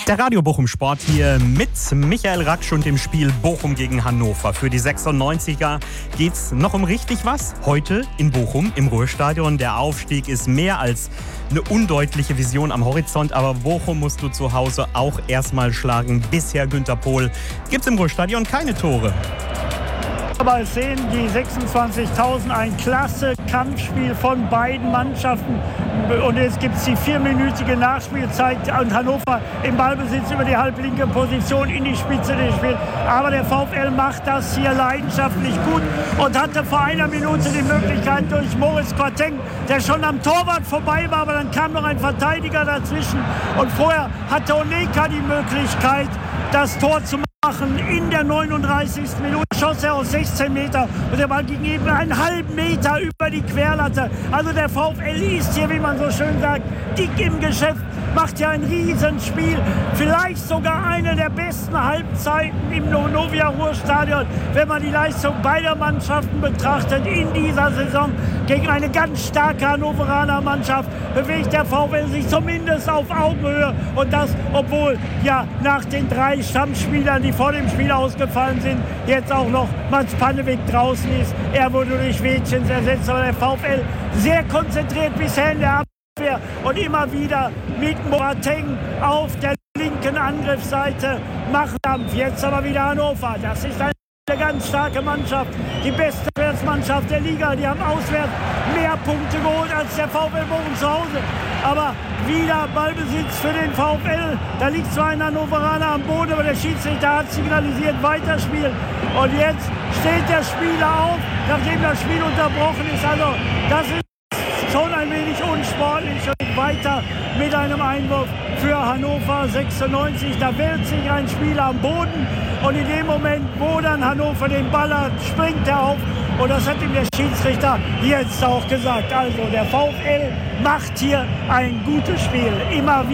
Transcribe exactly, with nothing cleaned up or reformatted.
Der Radio Bochum Sport hier mit Michael Raksch und dem Spiel Bochum gegen Hannover. Für die sechsundneunziger geht's noch um richtig was. Heute in Bochum im Ruhrstadion. Der Aufstieg ist mehr als eine undeutliche Vision am Horizont. Aber Bochum musst du zu Hause auch erstmal schlagen. Bisher Günter Pohl gibt's im Ruhrstadion keine Tore. Aber es sehen die sechsundzwanzigtausend ein klasse Kampfspiel von beiden Mannschaften. Und jetzt gibt es die vierminütige Nachspielzeit und Hannover im Ballbesitz über die halblinke Position in die Spitze des Spiels. Aber der VfL macht das hier leidenschaftlich gut und hatte vor einer Minute die Möglichkeit durch Moritz Quateng, der schon am Torwart vorbei war, aber dann kam noch ein Verteidiger dazwischen. Und vorher hatte Oneka die Möglichkeit, das Tor zu machen. In der neununddreißigsten Minute schoss er aus sechzehn Meter und der Ball ging eben einen halben Meter über die Querlatte. Also der VfL ist hier, wie man so schön sagt, dick im Geschäft, macht ja ein Riesenspiel. Vielleicht sogar eine der besten Halbzeiten im Novia Ruhrstadion, wenn man die Leistung beider Mannschaften betrachtet in dieser Saison. Gegen eine ganz starke Hannoveraner Mannschaft bewegt der VfL sich zumindest auf Augenhöhe. Und das, obwohl ja nach den drei Stammspielern, die vor dem Spiel ausgefallen sind, jetzt auch noch Mats Panneweg draußen ist. Er wurde durch Wädchens ersetzt, aber der VfL sehr konzentriert bisher in der Abwehr und immer wieder mit Boateng auf der linken Angriffsseite macht Dampf. Jetzt aber wieder Hannover. Das ist eine ganz starke Mannschaft, die beste Mannschaft der Liga. Die haben auswärts mehr Punkte geholt als der VfL Bochum zu Hause. Aber wieder Ballbesitz für den VfL. Da liegt zwar ein Hannoveraner am Boden, aber der Schiedsrichter hat signalisiert, weiterspielen. Und jetzt steht der Spieler auf, nachdem das Spiel unterbrochen ist. Also das ist schon ein wenig unsportlich. Und weiter mit einem Einwurf für Hannover sechsundneunzig. Da wälzt sich ein Spieler am Boden. Und in dem Moment, wo dann Hannover den Ball hat, springt er auf. Und das hat ihm der Schiedsrichter jetzt auch gesagt. Also der VfL macht hier ein gutes Spiel. Immer wieder.